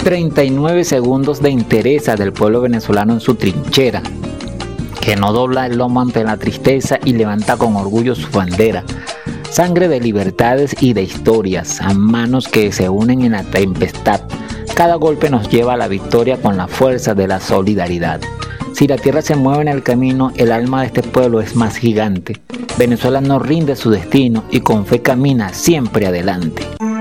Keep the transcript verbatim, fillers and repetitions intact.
treinta y nueve segundos de entereza del pueblo venezolano en su trinchera, que no dobla el lomo ante la tristeza y levanta con orgullo su bandera. Sangre de libertades y de historias, a manos que se unen en la tempestad. Cada golpe nos lleva a la victoria con la fuerza de la solidaridad. Si la tierra se mueve en el camino, el alma de este pueblo es más gigante. Venezuela no rinde su destino y con fe camina siempre adelante.